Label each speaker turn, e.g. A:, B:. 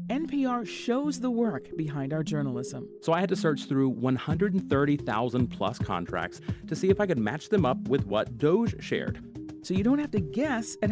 A: NPR shows the work behind our journalism.
B: So I had to search through 130,000 plus contracts to see if I could match them up with what DOJ shared.
A: So you don't have to guess at